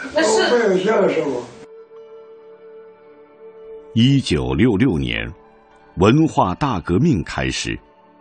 那是没有教授。 1966年，文化大革命开始，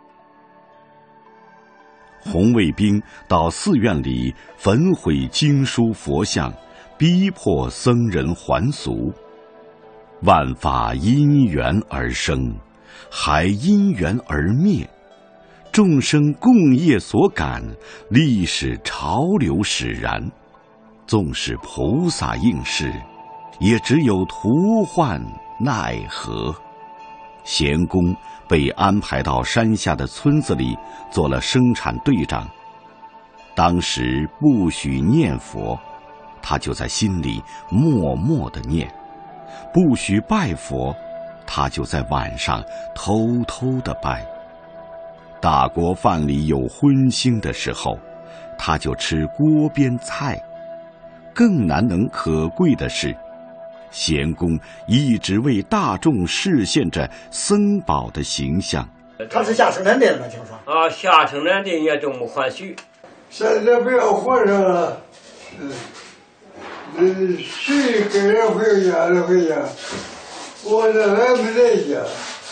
红卫兵到寺院里焚毁经书佛像，逼迫僧人还俗。万法因缘而生，还因缘而灭。众生共业所感，历史潮流使然。纵使菩萨应是，也只有徒唤奈何。贤公被安排到山下的村子里做了生产队长。当时不许念佛，他就在心里默默地念；不许拜佛，他就在晚上偷偷地拜。大锅饭里有荤腥的时候，他就吃锅边菜。更难能可贵的是，贤公一直为大众示现着僧宝的形象。 他是下生产队的吗？听说啊，下生产队也这么欢喜。 现在不要活着了，谁给人回家的回家，我这还没在家，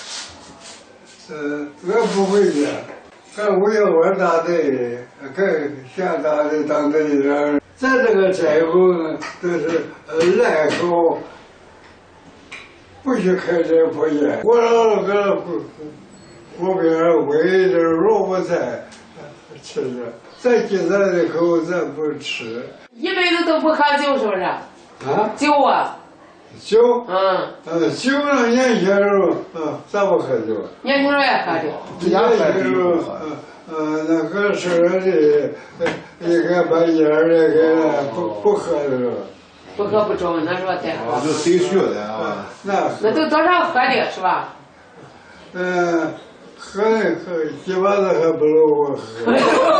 我不回家，干我要玩大队，干下大队当队长。咱这个寨后呢，都是赖口，不许开这破店。我老搁锅边煨点萝卜菜吃着，咱今咱的口咱不吃。 一辈子都不喝酒，是不是？ 啊？ 酒啊？ 酒？ 酒呢？年轻时候，咱不喝酒。 年轻时候也喝酒。 年轻时候，那个是的，一个把烟儿那个不喝的时候。 不喝不中，那时候再喝。 就谁学的啊？ 那都多少喝的是吧？ 喝基本上还不如我喝。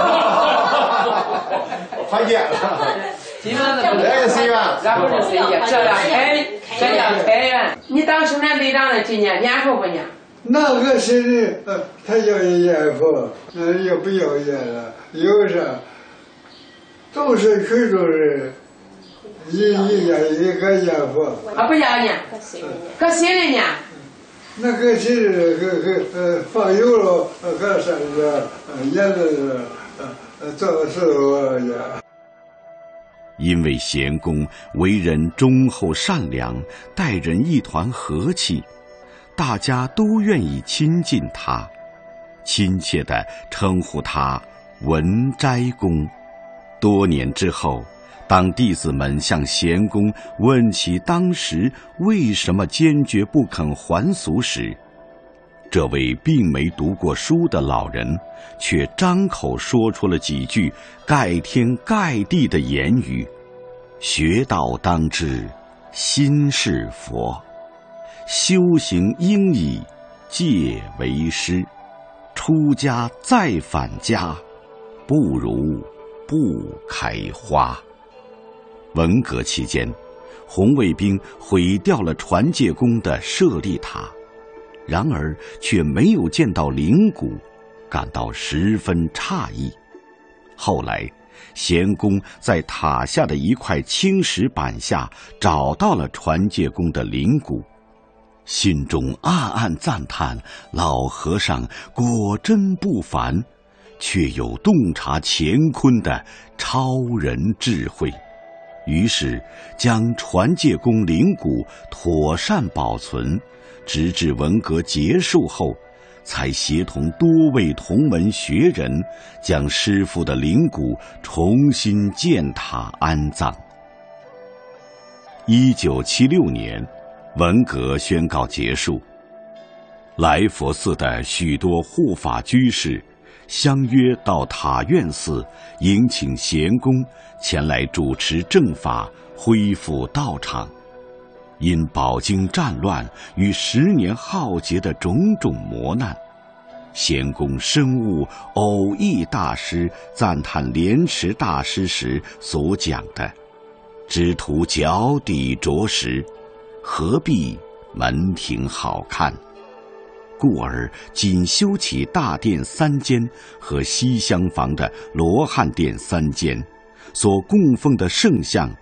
还见了。 基本上不如。俺不是谁家，这叫开源。你当生产队长的今年念佛不念？ 那个是他要念佛，也不要念了，有啥？都是群众人，一个念佛。 啊，不要念，搁心里念。 那个是放油了，搁上着，腌的做事我呀。 因为贤公为人忠厚善良，待人一团和气，大家都愿意亲近他，亲切地称呼他文斋公。多年之后，当弟子们向贤公问起当时为什么坚决不肯还俗时，这位并没读过书的老人却张口说出了几句盖天盖地的言语：学道当知心是佛，修行应以戒为师，出家再返家，不如不开花。文革期间，红卫兵毁掉了传戒宫的舍利塔，然而却没有见到灵骨，感到十分诧异。后来贤公在塔下的一块青石板下找到了传戒宫的灵骨，心中暗暗赞叹老和尚果真不凡，却有洞察乾坤的超人智慧。于是将传戒宫灵骨妥善保存，直至文革结束后，才协同多位同门学人将师父的灵骨重新建塔安葬。1976年，文革宣告结束，来佛寺的许多护法居士相约到塔院寺迎请贤公前来主持正法，恢复道场。因饱经战乱与10年浩劫的种种磨难，贤公深悟偶益大师赞叹莲池大师时所讲的只图脚底着实，何必门庭好看，故而仅修起大殿3间和西厢房的罗汉殿3间，所供奉的圣像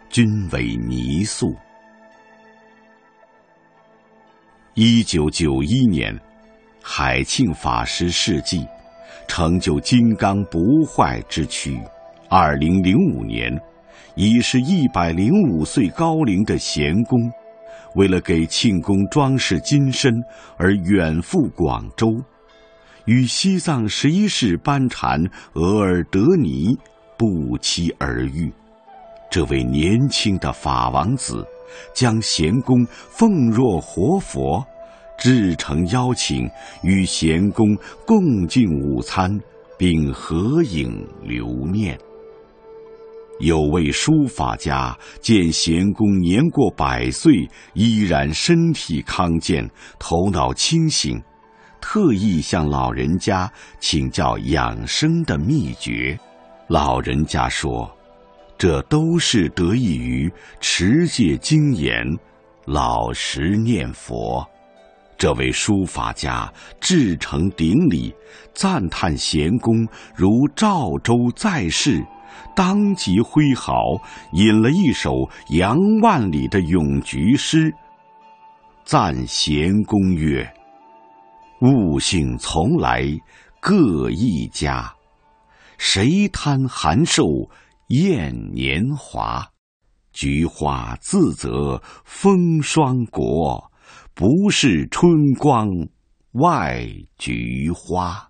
均为泥塑。1991年，海庆法师事迹，成就金刚不坏之躯。2005年，已是105岁高龄的贤公，为了给庆功装饰金身而远赴广州，与西藏11世班禅额尔德尼不期而遇。这位年轻的法王子将贤公奉若活佛，至诚邀请与贤公共进午餐，并合影留念。有位书法家见贤公年过100岁，依然身体康健，头脑清醒，特意向老人家请教养生的秘诀。老人家说，这都是得益于持戒精严，老实念佛。这位书法家至诚顶礼，赞叹贤公如赵州在世，当即挥毫引了一首杨万里的咏菊诗，赞贤公曰：悟性从来各一家，谁贪寒瘦厌年华？菊花自责风霜国，不是春光外菊花。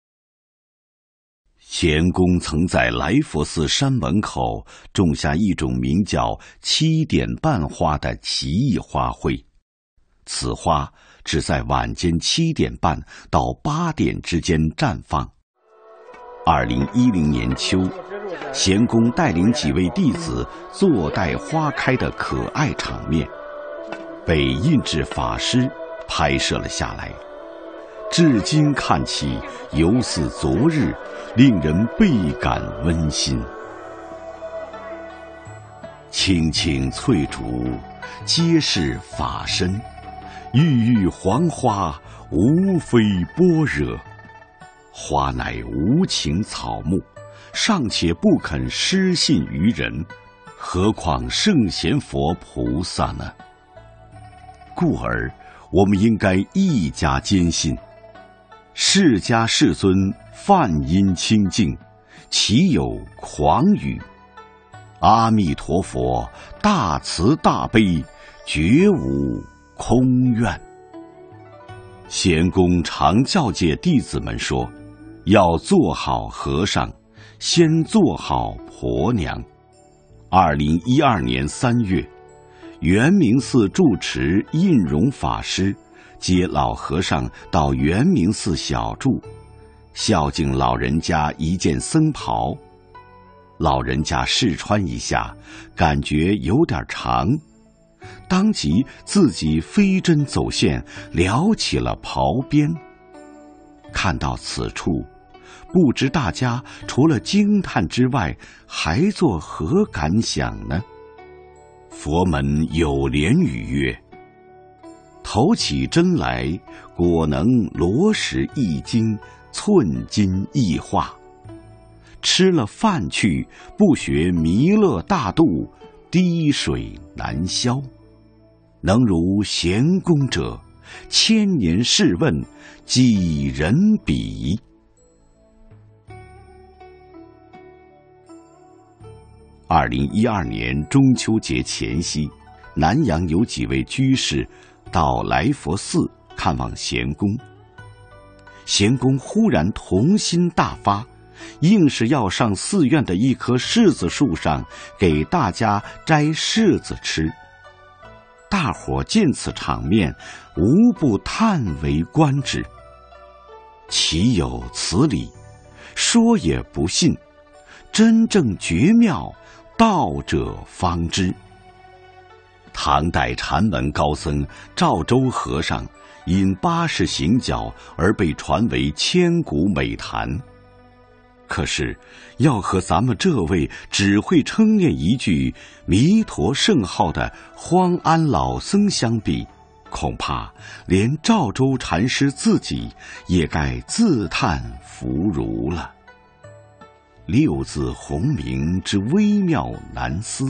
贤公曾在来佛寺山门口种下一种名叫7点半花的奇异花卉，此花只在晚间7点半到8点之间绽放。2010年秋，贤公带领几位弟子坐待花开的可爱场面，被印制法师拍摄了下来，至今看起犹似昨日，令人倍感温馨。青青翠竹，皆是法身，郁郁黄花，无非般若。花乃无情草木，尚且不肯失信于人，何况圣贤佛菩萨呢？故而我们应该一家坚信，释迦世尊梵音清净，岂有狂语？阿弥陀佛大慈大悲，绝无空愿。贤公常教诫弟子们说，要做好和尚，先做好婆娘。2012年3月，圆明寺住持印容法师接老和尚到圆明寺小住，孝敬老人家一件僧袍。老人家试穿一下，感觉有点长，当即自己飞针走线撩起了袍边。看到此处，不知大家除了惊叹之外，还作何感想呢？佛门有莲语曰：投起针来，果能罗石一斤，寸金一化。吃了饭去，不学弥勒大度，滴水难消。能如贤公者，1000年试问，几人比？2012年中秋节前夕，南阳有几位居士到来佛寺看望贤公。贤公忽然童心大发，硬是要上寺院的一棵柿子树上给大家摘柿子吃。大伙见此场面，无不叹为观止。岂有此理？说也不信，真正绝妙，道者方知。唐代禅门高僧赵州和尚因80行脚而被传为千古美谈。可是要和咱们这位只会称念一句弥陀圣号的荒安老僧相比，恐怕连赵州禅师自己也该自叹弗如了。6字洪名之微妙难思。